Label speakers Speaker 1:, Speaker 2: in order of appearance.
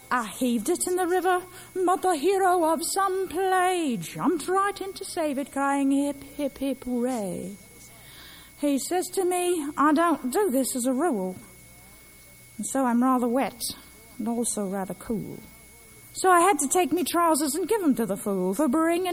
Speaker 1: I heaved it in the river, but the hero of some play jumped right in to save it, crying hip, hip, hip, hooray. He says to me, I don't do this as a rule, and so I'm rather wet and also rather cool. So I had to take me trousers and give 'em to the fool for bringing